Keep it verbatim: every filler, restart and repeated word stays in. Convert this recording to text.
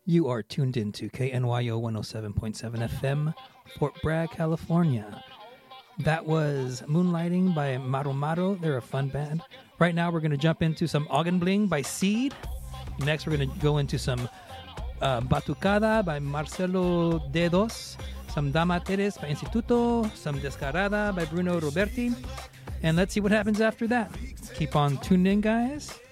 You are tuned into K N Y O one oh seven point seven F M, Fort Bragg, California. That was Moonlighting by Maro Maro. They're a fun band. Right now, we're going to jump into some Augen Bling by Seed. Next, we're going to go into some uh, Batucada by Marcelo Dedos, some Dama Teres by Instituto, some Descarada by Bruno Roberti. And let's see what happens after that. Keep on tuned in, guys.